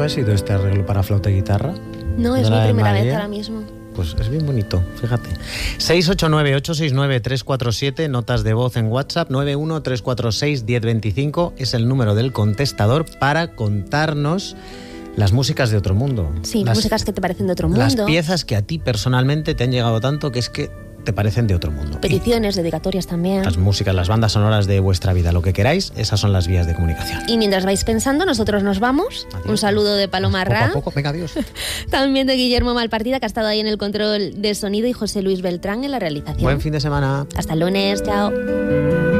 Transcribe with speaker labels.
Speaker 1: había sido este arreglo para flauta y guitarra?
Speaker 2: No, es mi primera vez ahora mismo.
Speaker 1: Pues es bien bonito, fíjate. 689-869-347, notas de voz en WhatsApp, 913461025 es el número del contestador para contarnos las músicas de otro mundo.
Speaker 2: Sí, las músicas que te parecen de otro mundo.
Speaker 1: Las piezas que a ti personalmente te han llegado tanto que es que te parecen de otro mundo.
Speaker 2: Peticiones, dedicatorias también.
Speaker 1: Las músicas, las bandas sonoras de vuestra vida, lo que queráis, esas son las vías de comunicación.
Speaker 2: Y mientras vais pensando, nosotros nos vamos. Adiós. Un saludo de Paloma Ra.
Speaker 1: Poco a poco, venga, adiós.
Speaker 2: También de Guillermo Malpartida, que ha estado ahí en el control de sonido, y José Luis Beltrán en la realización.
Speaker 1: Buen fin de semana.
Speaker 2: Hasta el lunes, chao.